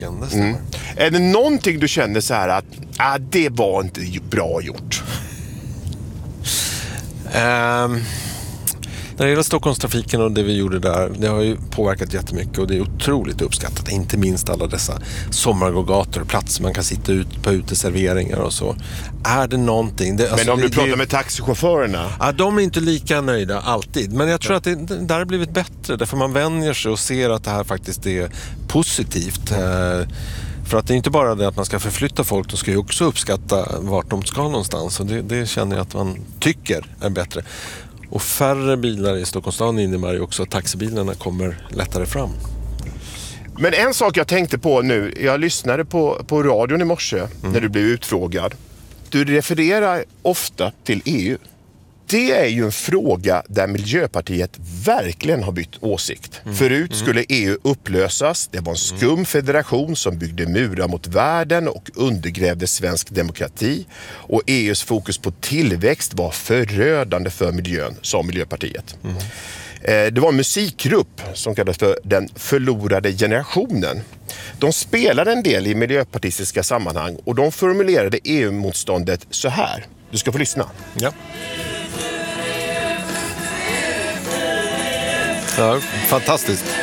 Det stämmer. Är det någonting du känner så här att det var inte bra gjort? När det gäller Stockholmstrafiken och det vi gjorde där, det har ju påverkat jättemycket och det är otroligt uppskattat. Inte minst alla dessa sommargågator och platser man kan sitta ut på uteserveringar och så. Är det någonting... Men om du pratar med taxichaufförerna? Ja, de är inte lika nöjda alltid. Men jag tror att det där har blivit bättre. Därför man vänjer sig och ser att det här faktiskt är positivt. För att det är inte bara det att man ska förflytta folk, de ska ju också uppskatta vart de ska någonstans. Och det känner jag att man tycker är bättre. Och färre bilar i Stockholms stad innebär ju också att taxibilarna kommer lättare fram. Men en sak jag tänkte på nu, jag lyssnade på radion i morse när du blev utfrågad. Du refererar ofta till EU. Det är ju en fråga där Miljöpartiet verkligen har bytt åsikt. Förut skulle EU upplösas. Det var en skum federation som byggde murar mot världen och undergrävde svensk demokrati. Och EUs fokus på tillväxt var förödande för miljön, sa Miljöpartiet. Det var en musikgrupp som kallades för den förlorade generationen. De spelade en del i miljöpartistiska sammanhang och de formulerade EU-motståndet så här. Du ska få lyssna. Ja. Ja, fantastiskt.